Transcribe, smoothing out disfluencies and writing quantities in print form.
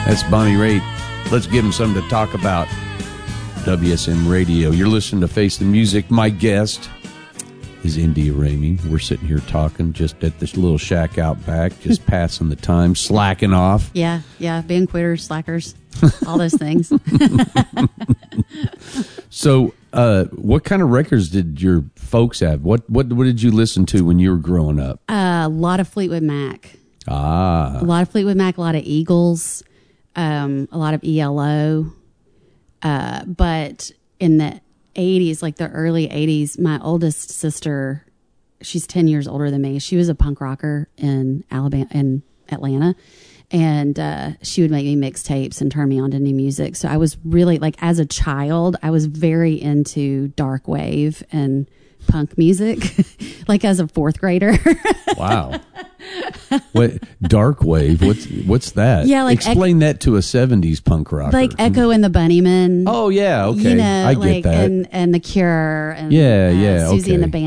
That's Bonnie Raitt. Let's give him something to talk about. WSM Radio. You're listening to Face the Music. My guest is India Ramey. We're sitting here talking just at this little shack out back, just passing the time, slacking off. Yeah, being quitters, slackers, all those things. So, what kind of records did your folks have? What did you listen to when you were growing up? A lot of Fleetwood Mac. A lot of Fleetwood Mac, a lot of Eagles, a lot of ELO. But in the 80s, like the early 80s, my oldest sister, she's 10 years older than me. She was a punk rocker in Atlanta. And she would make me mixtapes and turn me on to new music. So I was really, like, as a child, I was very into dark wave and punk music, like as a fourth grader. Wow. What dark wave? What's that? Yeah, like explain that to a 70s punk rocker. Like Echo and the Bunnymen. Oh yeah, okay. You know, I get that. And The Cure and yeah, Susie okay. and the Band.